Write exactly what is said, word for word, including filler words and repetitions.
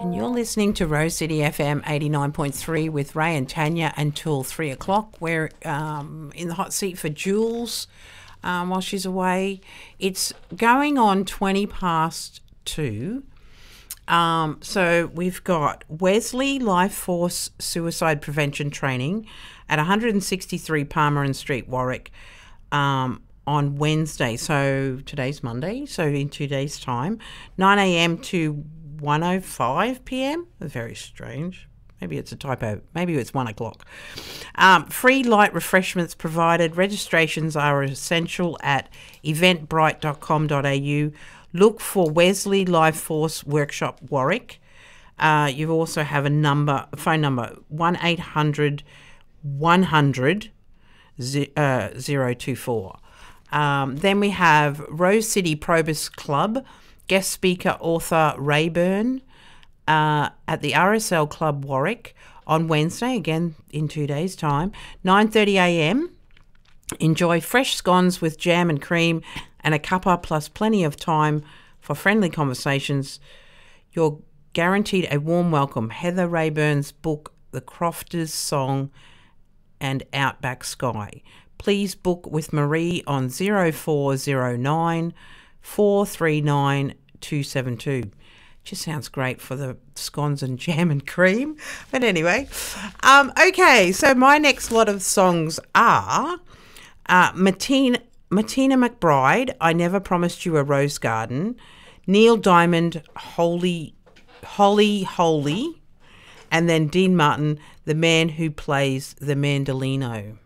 And you're listening to Rose City F M eighty-nine point three with Ray and Tanya until three o'clock. We're um, in the hot seat for Jules um, while she's away. It's going on twenty past two. Um, so we've got Wesley Life Force Suicide Prevention Training at one sixty-three Palmerin Street, Warwick, um, on Wednesday. So today's Monday, so in two days' time, nine a.m. to one oh five p.m. Very strange. Maybe it's a typo. Maybe it's one o'clock. Um, free light refreshments provided. Registrations are essential at eventbrite dot com dot a u. Look for Wesley Life Force Workshop Warwick. Uh, you also have a number, a phone number, one eight hundred one hundred zero two four. Um, then we have Rose City Probus Club. Guest speaker author Rayburn uh, at the R S L Club Warwick on Wednesday, again in two days' time, nine thirty a.m. Enjoy fresh scones with jam and cream and a cuppa, plus plenty of time for friendly conversations. You're guaranteed a warm welcome. Heather Rayburn's book, The Crofters Song and Outback Sky. Please book with Marie on zero four zero nine four three nine two seven two. Just sounds great for the scones and jam and cream. But anyway, um, okay, so my next lot of songs are uh, Martina, Martina McBride, I Never Promised You a Rose Garden, Neil Diamond, Holy, Holy, Holy, and then Dean Martin, The Man Who Plays the Mandolino.